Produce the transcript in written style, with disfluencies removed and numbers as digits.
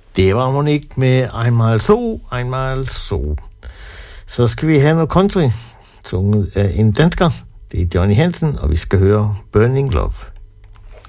Det var Monique med Einmal so. Så skal vi have noget country, sunget af en dansker. Det er Johnny Hansen, og vi skal høre Burning Love.